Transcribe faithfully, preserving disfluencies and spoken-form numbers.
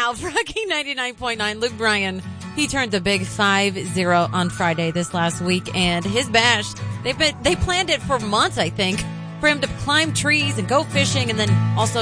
Meanwhile, Froggy ninety-nine point nine, Luke Bryan, he turned the big five zero on Friday this last week, and his bash, they've been, they planned it for months, I think, for him to climb trees and go fishing and then also